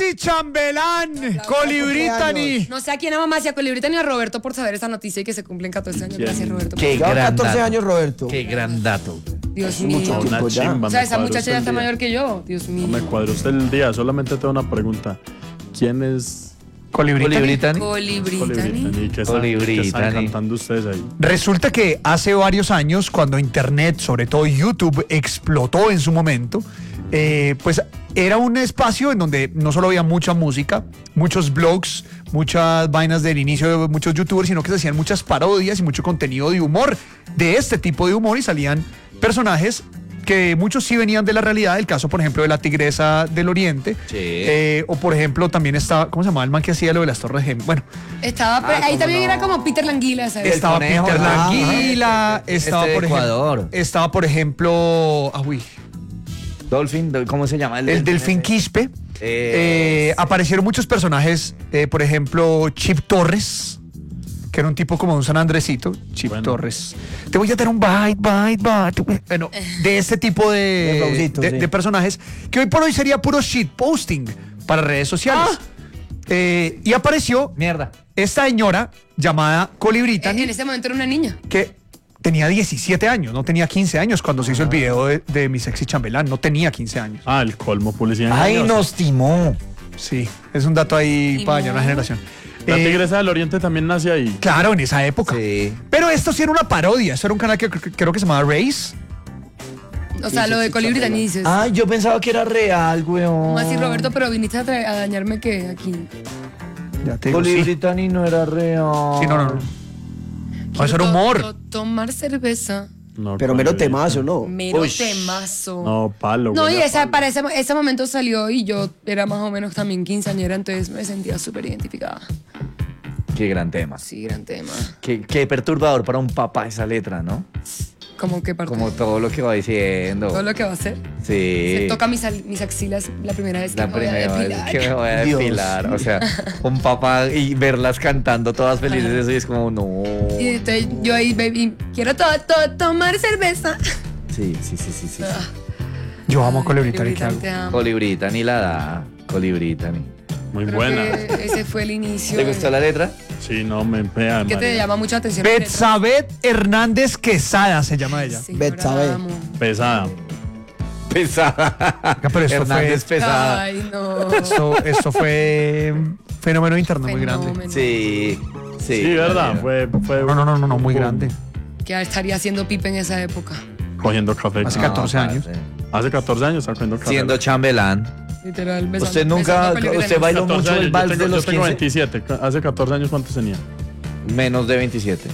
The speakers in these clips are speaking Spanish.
Sexy Chambelán, Colibritani. No sé a quién ama más, si a Colibritani ni a Roberto, por saber esa noticia y que se cumplen 14 años. Gracias, Roberto. Qué Lleva gran 14 dato. años, Roberto. Qué gran dato. Dios Mucho mío. tiempo Una ya. chimba. O sea, me esa cuadra muchacha usted ya el está día. mayor que yo. Dios mío. No me cuadra usted el día. Solamente tengo una pregunta. ¿Quién es Colibritani. Colibritani. Colibritani? ¿Qué Colibritani. están cantando ustedes ahí? Resulta que hace varios años, cuando Internet, sobre todo YouTube, explotó en su momento, pues era un espacio en donde no solo había mucha música, muchos blogs, muchas vainas del inicio de muchos youtubers, sino que se hacían muchas parodias y mucho contenido de humor, de este tipo de humor, y salían personajes que muchos sí venían de la realidad, el caso por ejemplo de la Tigresa del Oriente, Sí. o por ejemplo también estaba, ¿cómo se llamaba el man que hacía lo de las Torres Gemelas? Bueno, Estaba, ahí también era como Peter Languila, ¿sabes? estaba conejo, Peter ajá. Languila, estaba de por Ecuador. ejemplo, estaba por ejemplo, Dolphin, ¿cómo se llama? el Delfín Quispe. Aparecieron muchos personajes, por ejemplo, Chip Torres, que era un tipo como un San Andresito, Chip Bueno. Torres. Te voy a dar un bite. Bueno, de este tipo De flowcito, sí. de personajes, que hoy por hoy sería puro shitposting para redes sociales. Y apareció Mierda. esta señora llamada Colibritani, En ese momento era una niña. que tenía 17 años, no tenía 15 años cuando se hizo el video de Mi Sexy Chambelán, no tenía 15 años. Ah, el colmo, publicidad. Ay, engañosa. nos timó. Sí, es un dato ahí Y para dañar no. una generación. La Tigresa del Oriente también nace ahí. Claro, en esa época. Sí. Pero esto sí era una parodia, eso era un canal que creo que se llamaba Race. O sea, lo de Colibritani dices. Ay, yo pensaba que era real, weón. ¿Cómo así, Roberto? Pero viniste a dañarme que aquí. Ya te digo, sí. Colibritani no era real. Sí, no. No, eso era humor. Tomar cerveza. No, Pero mero Colibritani. temazo, ¿no? Mero Uy. temazo. No, palo. No, y buena esa, palo. para ese momento salió y yo era más o menos también quinceañera, entonces me sentía súper identificada. Qué gran tema. Sí, gran tema. Qué perturbador para un papá esa letra, ¿no? Como que parte. Como todo lo que va diciendo. Todo lo que va a hacer. Sí. Se toca mis axilas la primera vez que La me voy a primera vez depilar. que me voy a Dios. depilar. O sea, un papá y verlas cantando todas felices, eso y es como, no. Y entonces yo ahí, baby, quiero tomar cerveza. Sí. Yo amo a Colibritani, ¿qué hago? Te amo. Colibritani la da. Colibritani. Muy Creo buena. que ese fue el inicio. ¿Te gustó la letra? Sí, no, me pega. ¿Qué te llama mucha atención? Betsabet Hernández Quesada se llama ella. Sí, Betsabe. la amo. Pesada. Pesada. Pero esto Hernández fue, pesada. Ay, no. esto fue un fenómeno interno muy grande. Fenómeno. Sí. Sí, verdad. Fue No, muy grande. Que estaría haciendo pipe en esa época. cogiendo café. Hace 14 años. Hace 14 años está cogiendo café. Siendo chambelán. Literal. besando- Usted nunca, besando Colibritani. usted bailó 14 mucho años, el vals de los yo tengo 15. 27. Hace 14 años, ¿cuántos tenía? Menos de 27.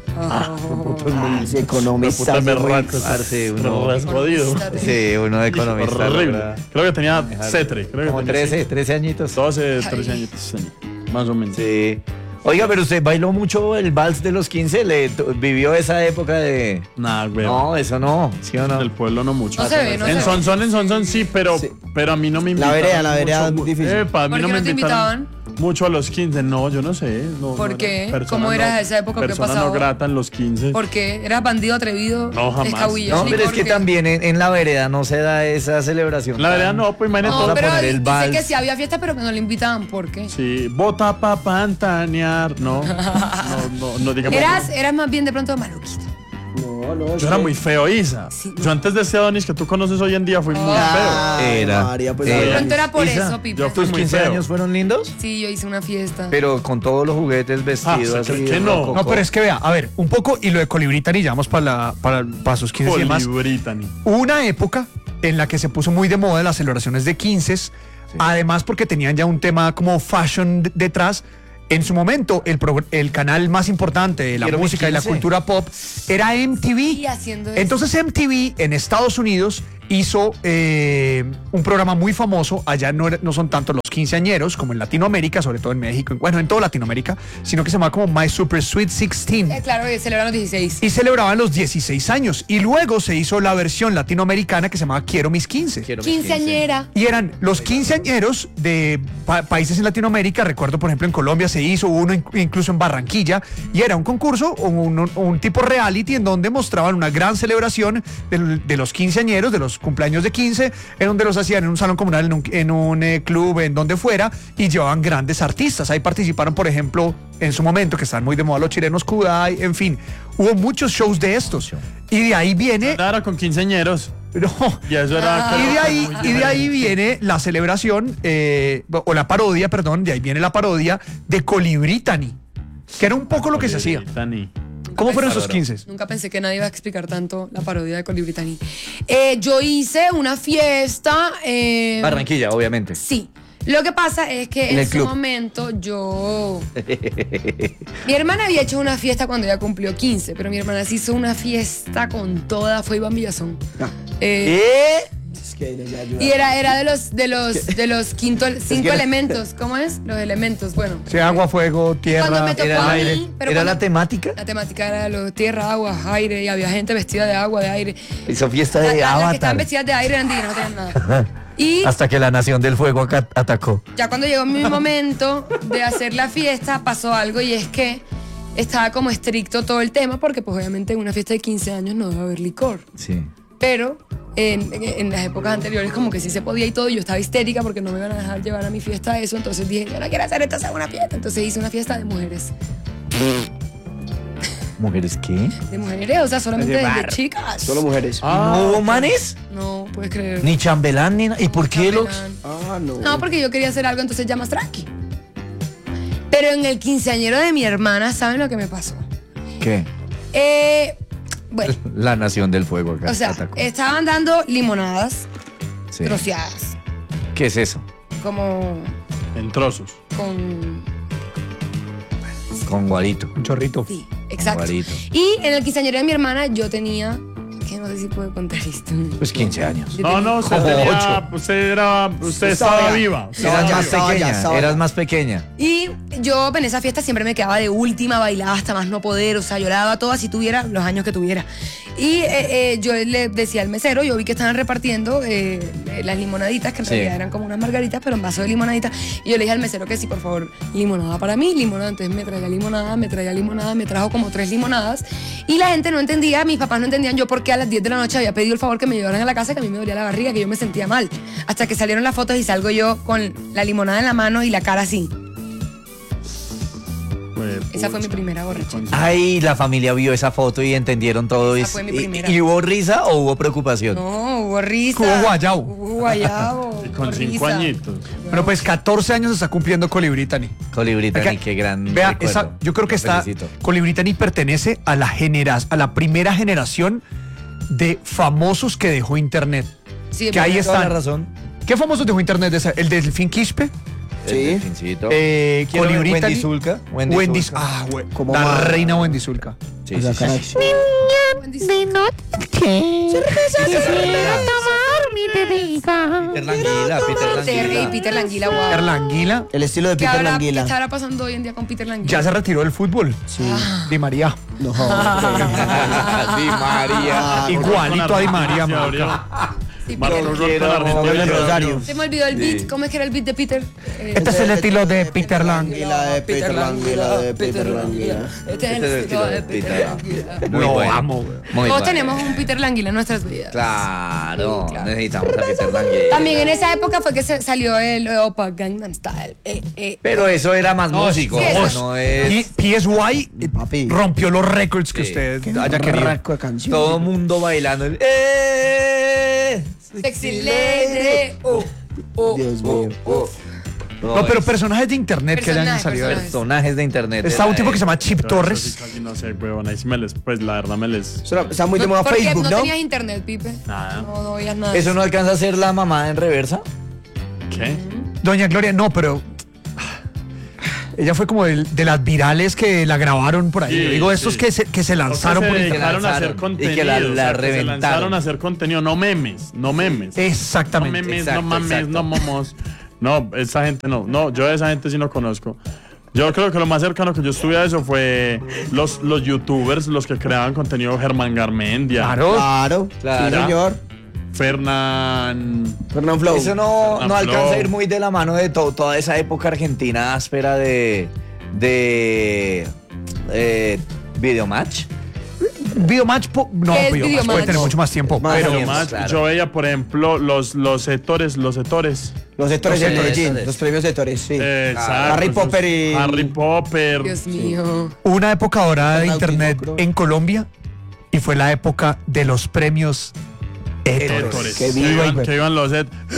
Sí, economista. Puta sí, muy- berraco. Parce, uno. Re jodido. Sí, uno de economista. Horrible. logra Creo que tenía cetre. Creo que Como tenía 13 añitos. 12, 13 años. Sí, más o menos. Sí. Oiga, pero usted bailó mucho el vals de los 15, vivió esa época de... Nah, güey. No, eso no, ¿sí o no? Del pueblo no mucho. No se ve, no se en ve. Sonson sí, pero a mí no me La invitaron. vereda es mucho. difícil. Epa, a mí ¿Por no qué me no te invitaron invitaban? mucho a los 15. No, yo no sé. No, ¿Por no qué? era persona ¿Cómo era no- esa época? ¿Qué persona pasaba? no grata en los 15. Porque eras bandido atrevido. No, jamás. escabulloso, No, ni pero es que porque- también en la vereda no se da esa celebración. La verdad no, pues imagínate. Vamos No, a pero poner el dice vals. que sí había fiesta, pero que no le invitaban. ¿Por qué? Sí, bota pa' pantanear. No, no digamos. Eras más bien de pronto maluquito. No, Yo era muy feo, Isa. Sí. Yo antes de ese Adonis que tú conoces hoy en día fui muy Era. María, pues, De Era. pronto era por Isa, eso, Pipe. yo fui ¿Tus muy 15 feo. años fueron lindos? Sí, yo hice una fiesta. Pero con todos los juguetes vestidos ¿se así. cree que no? rococó. No, pero es que vea, a ver, un poco, y lo de Colibritani, ya vamos para sus 15 y feo. demás. Colibritani. Hubo una época en la que se puso muy de moda las celebraciones de 15, además porque tenían ya un tema como fashion detrás. En su momento, el canal más importante de la Quiero mis música y la 15. cultura pop era MTV. Y haciendo eso. Entonces MTV en Estados Unidos hizo un programa muy famoso. Allá no son tanto los quinceañeros como en Latinoamérica, sobre todo en México, bueno, en toda Latinoamérica, sino que se llama como My Super Sweet 16. Claro, celebran los 16. Y celebraban los 16 años. Y luego se hizo la versión latinoamericana que se llamaba Quiero mis 15. Quiero mis 15. Quinceañera. Y eran los quinceañeros de países en Latinoamérica. Recuerdo, por ejemplo, en Colombia se hizo uno incluso en Barranquilla. Y era un concurso, un tipo reality en donde mostraban una gran celebración de los quinceañeros, de los cumpleaños de 15, en donde los hacían en un salón comunal, en un club, en donde de fuera y llevaban grandes artistas. Ahí participaron, por ejemplo, en su momento, que están muy de moda los chilenos, Kudai, en fin. Hubo muchos shows de estos. Y de ahí viene... Era con quinceañeros. No. Y eso era... Y de ahí viene la celebración, o la parodia, perdón, de ahí viene la parodia de Colibritani, que era un poco lo que se hacía. Tani. ¿Cómo fueron esos 15? Nunca pensé que nadie iba a explicar tanto la parodia de Colibritani. Yo hice una fiesta. Barranquilla, obviamente. Sí. Lo que pasa es que En el en su club. momento mi hermana había hecho una fiesta cuando ella cumplió 15, pero mi hermana se hizo una fiesta con toda, fue Iván Villazón. Es que no me ayuda. Y era de los cinco elementos. ¿Cómo es? Los elementos, bueno. Sí, agua, fuego, tierra, Cuando me tocó Era, a el mí, aire. pero ¿Era cuando- la temática? La temática era los tierra, agua, aire, y había gente vestida de agua, de aire. Hizo fiesta de Las que estaban Avatar. vestidas de aire eran dignas, no tenían nada. Y Hasta que la Nación del Fuego atacó. ya cuando llegó mi momento de hacer la fiesta, pasó algo y es que estaba como estricto todo el tema, porque pues obviamente en una fiesta de 15 años no debe haber licor. Sí. Pero en las épocas anteriores como que sí se podía y todo, y yo estaba histérica porque no me iban a dejar llevar a mi fiesta eso, entonces dije, yo no quiero hacer esto, hacer una fiesta. Entonces hice una fiesta de mujeres. ¿Mujeres qué? De mujeres, o sea, solamente de chicas. Solo mujeres. ¿No hubo manes? No, puedes creer. Ni chambelán ni nada. ¿Y por qué los...? Chambelán. No. No, porque yo quería hacer algo, entonces ya más tranqui. Pero en el quinceañero de mi hermana, ¿saben lo que me pasó? ¿Qué? Bueno, La Nación del Fuego acá o sea, atacó. estaban dando limonadas Sí. troceadas, ¿Qué es eso? como En trozos. con... Con guarito. un chorrito. Sí, exacto. Guarito. Y en el quinceañero de mi hermana yo tenía... Que no sé si puedo contar esto. Pues 15 años. Yo No, tenía- no, usted Como tenía... Usted estaba ya. viva. Eras más estaba ya, pequeña. estaba Eras ya. más pequeña. Y yo en esa fiesta siempre me quedaba de última, bailaba hasta más no poder, o sea, lloraba todo así tuviera los años que tuviera. Y yo le decía al mesero, yo vi que estaban repartiendo las limonaditas, que en Sí. realidad eran como unas margaritas, pero en vaso de limonadita. Y yo le dije al mesero que sí, por favor, limonada para mí, limonada. Entonces me traía limonada, me trajo como 3 limonadas. Y la gente no entendía, mis papás no entendían yo por qué a las 10 de la noche había pedido el favor que me llevaran a la casa, que a mí me dolía la barriga, que yo me sentía mal. Hasta que salieron las fotos y salgo yo con la limonada en la mano y la cara así. Esa fue mi primera borrachera. Ay, la familia vio esa foto y entendieron todo. Esa fue mi primera. ¿Y hubo risa o hubo preocupación? No, hubo risa. Hubo guayabo. Hubo guayabo. Y con hubo 5 risa. añitos. Bueno, pues 14 años está cumpliendo Colibritani. Colibritani, Acá- qué gran Vea, recuerdo. yo creo que Lo está felicito. Colibritani pertenece a la primera generación de famosos que dejó internet. Sí, es que ahí verdad. Toda la están. razón. ¿Qué famosos dejó internet? ¿El del Delfín Quispe? El Sí. delfincito. Eh, Quiero ver Colibritani. Wendy Zulka. Wendy, Zulka. Como la más- reina Wendy Zulka. Sí, O sea, sí, sí. caray. Peter Languila, Peter Languila, wow. Peter Languila El estilo de ¿Qué Peter habrá- Languila. ¿Qué estará pasando hoy en día con Peter Languila? ya se retiró del fútbol. Sí. Di María. No. Di María. Igualito a Di María, Se marica. abrió. Sí, Marco Peter. Rol con Argentina. Pablo Rosario. Se me olvidó el beat. ¿Cómo es que era el beat de Peter? Este es el estilo de Peter Lang. Languila, de Peter Languila, de Peter Languila. Este es el estilo de Peter Languila. Muy Lo bueno. amo, güey. Muy Todos bueno. tenemos un Peter Languila en nuestras vidas. Claro, Sí, claro. necesitamos a Peter Languila. También en esa época fue que salió el Opa Gangnam Style. Pero eso era más músico, sí, eso- no es... Y PSY Papi. rompió los récords que Sí. usted haya querido. Raco de canción. Todo el mundo bailando. El, Sexy Lady. Dios mío. No, pero personajes de internet que hayan Personajes, salido. personajes. personajes de internet. Está un tipo que se llama Chip Pero eso sí Torres. casi no sé, huevón. Ahí sí me les... Pues la verdad me les... Está muy de moda ¿Por qué Facebook, no ¿no? tenías internet, Pipe? Nada. No veías nada. ¿Eso no alcanza a ser la mamá en reversa? ¿Qué? Doña Gloria, no, pero. Ella fue como de las virales que la grabaron por ahí. Sí, Yo digo, estos sí. que se lanzaron O sea, por se internet. dedicaron a hacer lanzaron, y contenido. que la o sea, que se reventaron. lanzaron a hacer contenido, no memes, no memes. No Exactamente. memes, exacto, no mames, exacto. no momos. No, esa gente no. No, yo a esa gente sí no conozco. Yo creo que lo más cercano que yo estuve a eso fue los youtubers, los que creaban contenido, Germán Garmendia, Claro. Claro. Claro. Sí, señor. Fernán. Fernán Flow. Eso no Fernán alcanza Flow. a ir muy de la mano de toda esa época argentina áspera de Videomatch. Videomatch, no, ¿Qué es Videomatch puede Videomatch? tener mucho más tiempo. Más Pero tiempo. Más, claro. yo veía, por ejemplo, los Ettores. Los sectores Los de sectores. Torrellín, los premios de Torres, sí. Exacto, Harry esos- Potter y... Harry Potter. Dios mío. una época dorada de Nautilus, internet creo. en Colombia y fue la época de los premios Ettores. Ettores. Qué Que viva, iban, hijo de- que iban los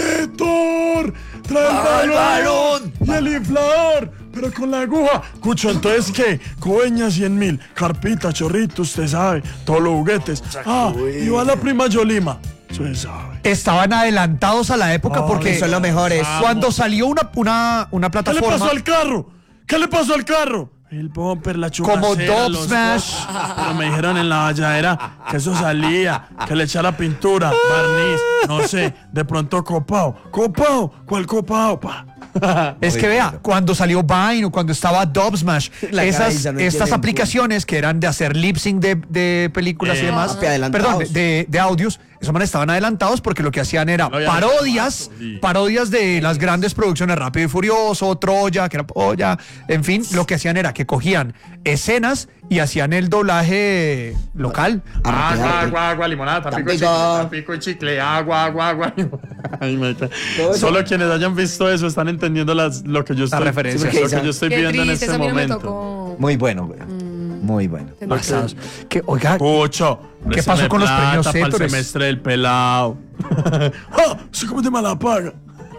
Ettor, trae el balón y el inflador, pero con la aguja. Cucho, entonces qué, coveña 100.000, carpita, chorrito, usted sabe, todos los juguetes. Ah, y va la prima Yolima, usted sabe. Estaban adelantados a la época porque son los mejores. cuando salió una ¿Qué le plataforma pasó al carro? ¿Qué le pasó al carro? El bumper, la chupacera, como Dub los Smash, Pero me dijeron en la valladera que eso salía, que le echara pintura, barniz, no sé, de pronto copao. ¿Copao? ¿Cuál copao, pa? es que vea, cuando salió Vine o cuando estaba Dub Smash, La cabeza, no estas entienden. aplicaciones que eran de hacer lip sync de películas y demás, papi, adelantados. perdón, de audios, esos manes estaban adelantados porque lo que hacían era No había parodias, sí. parodias de las grandes producciones Rápido y Furioso, Troya, que era Polla, en fin, lo que hacían era que cogían escenas y hacían el doblaje local. Agua, agua, agua, limonada, tampico y chicle, Tampico. tampico y chicle, agua, agua, agua. Ay, me cae. Solo quienes hayan visto eso están entendiendo lo que yo estoy, referencias. lo que yo estoy Qué viviendo en triste, este eso a mí no me momento. tocó. Muy bueno, güey. Muy bueno. Pasados. Que, oiga, Pucho, ¿Qué pasó con los premios para el Ettores? semestre del pelado. ¡Ah! ¡Se come de mala paga!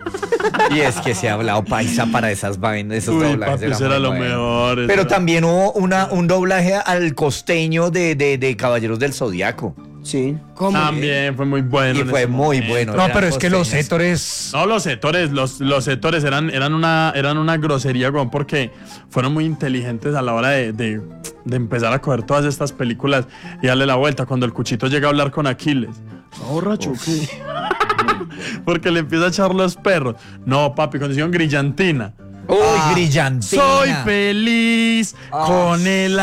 Y es que se ha hablado paisa para esas vainas, esos Uy, doblajes. papi, eran eso era muy lo buenos. mejor. eso Pero era- también hubo un doblaje al costeño de Caballeros del Zodiaco. Sí. ¿Cómo? También fue muy bueno. Y en fue ese muy momento. bueno. no, eran pero es que los costeños. Ettores, No, los sectores eran una grosería, weón, porque fueron muy inteligentes a la hora de empezar a coger todas estas películas y darle la vuelta. Cuando el cuchito llega a hablar con Aquiles. ¿Está borracho o qué? Porque le empieza a echar los perros. No, papi, cuando hicieron Grillantina. Uy, brillantina. Soy feliz con el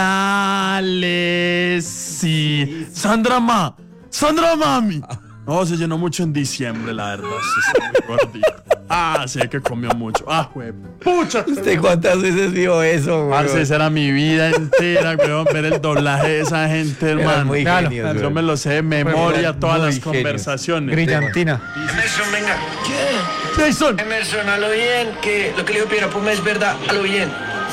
Alessi. Sandra Mami. No, se llenó mucho en diciembre, la verdad. Sí, está muy gordito. Ah, sé que comió mucho. Ah, güey. Pucha. ¿Usted cuántas veces vio eso, güey? Parce, esa era mi vida entera, weón, ver el doblaje de esa gente, Eran hermano. muy Claro, genios, Yo güey. me lo sé de memoria, Eran todas muy las genios. conversaciones. Grillantina. Emerson, venga. Jason. Emerson, a lo bien, que lo que le dijo Piedra Puma es verdad, a lo bien.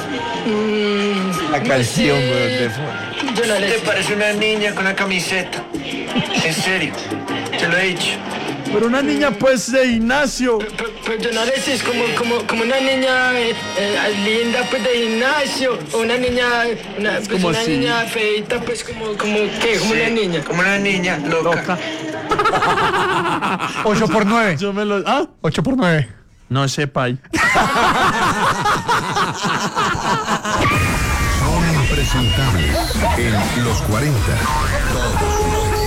La canción, güey, de fondo. Te parece una niña con una camiseta. En serio, te lo he dicho. Pero una niña, pues, de gimnasio. Pero Donares es como una niña linda pues de gimnasio, o una niña, pues como una si- niña feita pues como ¿qué? Como una Sí, niña. Como una niña loca. 8 por 9. Yo me lo. Ah, 8 por 9. no sé, pay. Son impresentables en los 40. Todos los